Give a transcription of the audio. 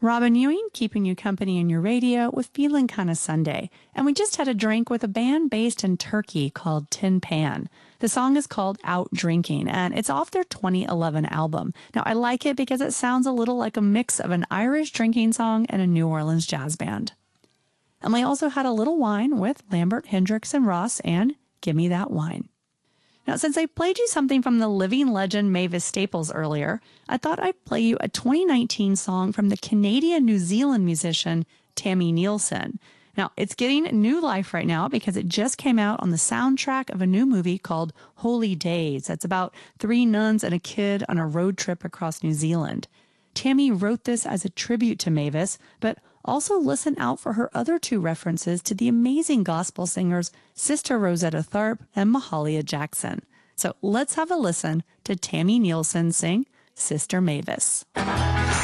Robin Ewing keeping you company in your radio with Feeling Kinda Sunday. And we just had a drink with a band based in Turkey called Tin Pan. The song is called Out Drinking, and it's off their 2011 album. Now, I like it because it sounds a little like a mix of an Irish drinking song and a New Orleans jazz band. And we also had a little wine with Lambert, Hendricks, and Ross and Gimme That Wine. Now, since I played you something from the living legend Mavis Staples earlier, I thought I'd play you a 2019 song from the Canadian-New Zealand musician Tammy Nielsen. Now, it's getting new life right now because it just came out on the soundtrack of a new movie called Holy Days. It's about 3 nuns and a kid on a road trip across New Zealand. Tammy wrote this as a tribute to Mavis, but also listen out for her other 2 references to the amazing gospel singers Sister Rosetta Tharpe and Mahalia Jackson. So let's have a listen to Tammy Nielsen sing Sister Mavis.